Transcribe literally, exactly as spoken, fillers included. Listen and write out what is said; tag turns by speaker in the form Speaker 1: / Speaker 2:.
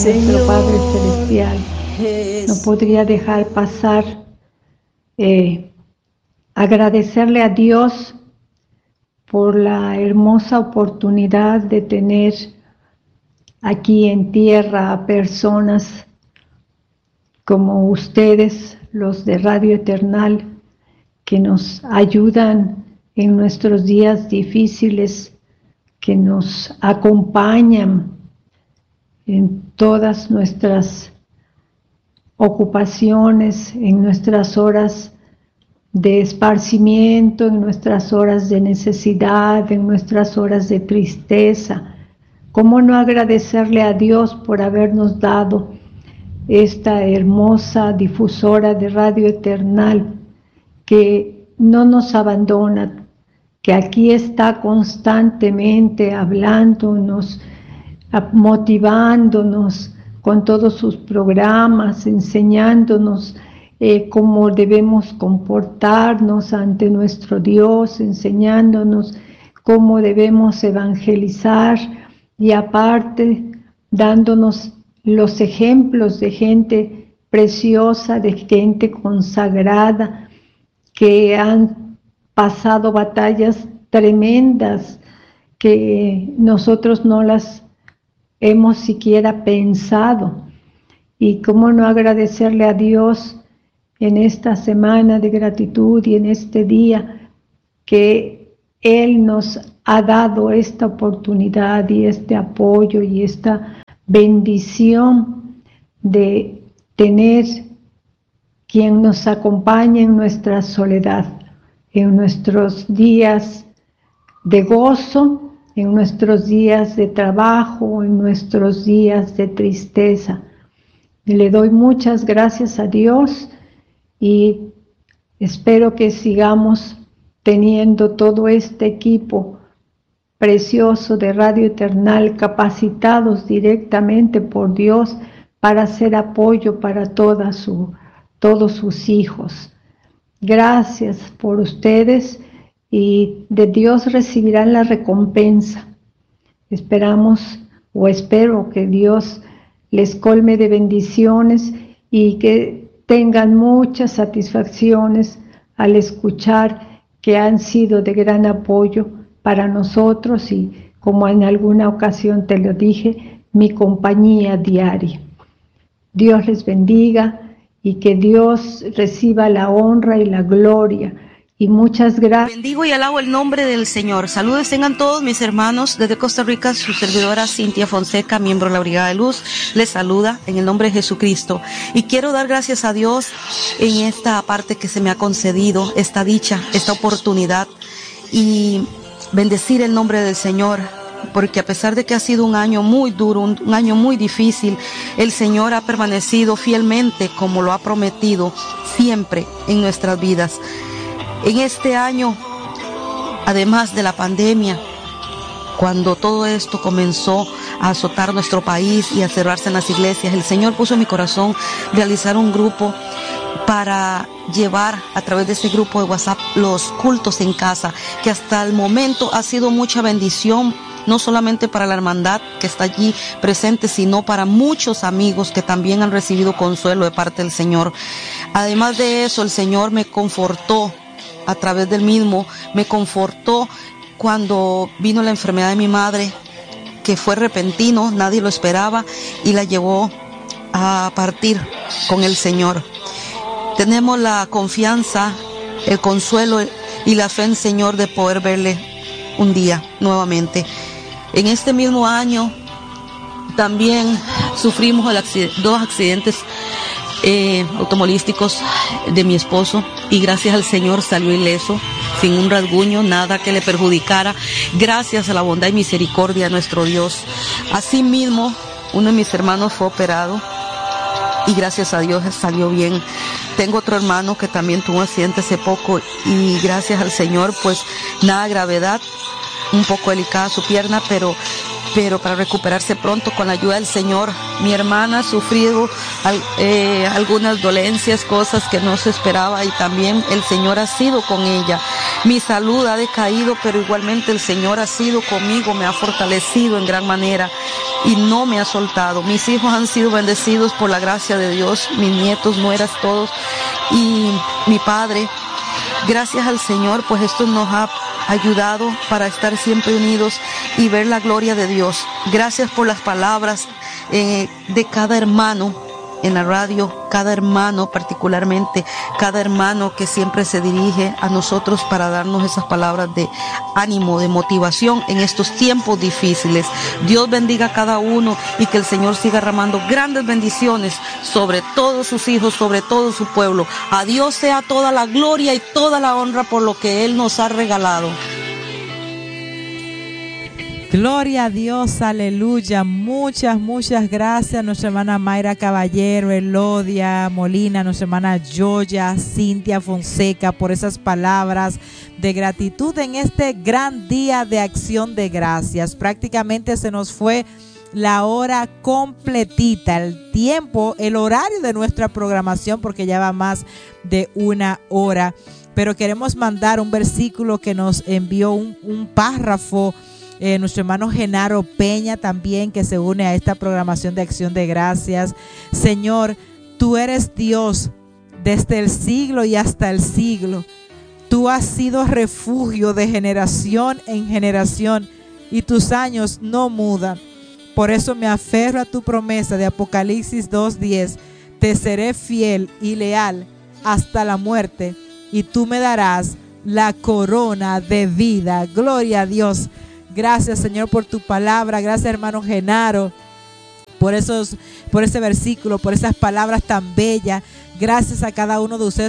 Speaker 1: nuestro Padre Celestial, no podría dejar pasar eh, agradecerle a Dios por la hermosa oportunidad de tener aquí en tierra a personas como ustedes, los de Radio Eternal, que nos ayudan en nuestros días difíciles, que nos acompañan en todas nuestras ocupaciones, en nuestras horas de esparcimiento, en nuestras horas de necesidad, en nuestras horas de tristeza. ¿Cómo no agradecerle a Dios por habernos dado esta hermosa difusora de Radio Eternal que no nos abandona, que aquí está constantemente hablándonos, motivándonos con todos sus programas, enseñándonos eh, cómo debemos comportarnos ante nuestro Dios, enseñándonos cómo debemos evangelizar y aparte dándonos los ejemplos de gente preciosa, de gente consagrada, que han pasado batallas tremendas que nosotros no las hemos siquiera pensado. Y cómo no agradecerle a Dios en esta semana de gratitud y en este día que Él nos ha dado esta oportunidad y este apoyo y esta bendición de tener quien nos acompañe en nuestra soledad, en nuestros días de gozo, en nuestros días de trabajo, en nuestros días de tristeza. Y le doy muchas gracias a Dios y espero que sigamos teniendo todo este equipo precioso de Radio Eternal, capacitados directamente por Dios para hacer apoyo para toda su, todos sus hijos. Gracias por ustedes y de Dios recibirán la recompensa. Esperamos o espero que Dios les colme de bendiciones y que tengan muchas satisfacciones al escuchar que han sido de gran apoyo para nosotros y, como en alguna ocasión te lo dije, mi compañía diaria. Dios les bendiga y que Dios reciba la honra y la gloria. Y muchas gracias.
Speaker 2: Bendigo y alabo el nombre del Señor. Saludos tengan todos mis hermanos desde Costa Rica. Su servidora Cintia Fonseca, miembro de la Brigada de Luz, les saluda en el nombre de Jesucristo. Y quiero dar gracias a Dios en esta parte que se me ha concedido, esta dicha, esta oportunidad, y bendecir el nombre del Señor, porque a pesar de que ha sido un año muy duro, un, un año muy difícil, el Señor ha permanecido fielmente como lo ha prometido siempre en nuestras vidas. En este año, además de la pandemia, cuando todo esto comenzó a azotar nuestro país y a cerrarse en las iglesias, el Señor puso en mi corazón realizar un grupo para llevar a través de ese grupo de WhatsApp los cultos en casa, que hasta el momento ha sido mucha bendición, no solamente para la hermandad que está allí presente, sino para muchos amigos que también han recibido consuelo de parte del Señor. Además de eso, el Señor me confortó a través del mismo, me confortó cuando vino la enfermedad de mi madre, que fue repentino, nadie lo esperaba y la llevó a partir con el Señor. Tenemos la confianza, el consuelo y la fe en el Señor de poder verle un día nuevamente. En este mismo año también sufrimos el accidente, dos accidentes eh, automovilísticos de mi esposo y gracias al Señor salió ileso, sin un rasguño, nada que le perjudicara, gracias a la bondad y misericordia de nuestro Dios. Asimismo, uno de mis hermanos fue operado y gracias a Dios salió bien. Tengo otro hermano que también tuvo un accidente hace poco y gracias al Señor, pues nada gravedad, un poco delicada su pierna, pero pero para recuperarse pronto con la ayuda del Señor. Mi hermana ha sufrido eh, algunas dolencias, cosas que no se esperaba y también el Señor ha sido con ella. Mi salud ha decaído, pero igualmente el Señor ha sido conmigo, me ha fortalecido en gran manera. y no me ha soltado. Mis hijos han sido bendecidos por la gracia de Dios, mis nietos, nueras, todos, y mi padre. Gracias al Señor, pues esto nos ha ayudado para estar siempre unidos y ver la gloria de Dios. Gracias por las palabras eh, de cada hermano en la radio, cada hermano particularmente, cada hermano que siempre se dirige a nosotros para darnos esas palabras de ánimo, de motivación en estos tiempos difíciles. Dios bendiga a cada uno y que el Señor siga derramando grandes bendiciones sobre todos sus hijos, sobre todo su pueblo. A Dios sea toda la gloria y toda la honra por lo que Él nos ha regalado.
Speaker 3: Gloria a Dios, aleluya. Muchas, muchas gracias a nuestra hermana Mayra Caballero, Elodia Molina, nuestra hermana Yoya, Cintia Fonseca, por esas palabras de gratitud en este gran día de acción de gracias. Prácticamente se nos fue la hora completita, el tiempo, el horario de nuestra programación, porque ya va más de una hora. Pero queremos mandar un versículo que nos envió un, un párrafo. Eh, nuestro hermano Genaro Peña también, que se une a esta programación de acción de gracias. Señor, tú eres Dios desde el siglo y hasta el siglo. Tú has sido refugio de generación en generación y tus años no mudan. Por eso me aferro a tu promesa de Apocalipsis dos diez. Te seré fiel y leal hasta la muerte y tú me darás la corona de vida. Gloria a Dios. Gracias, Señor, por tu palabra. Gracias, hermano Genaro, por esos, por ese versículo, por esas palabras tan bellas. Gracias a cada uno de ustedes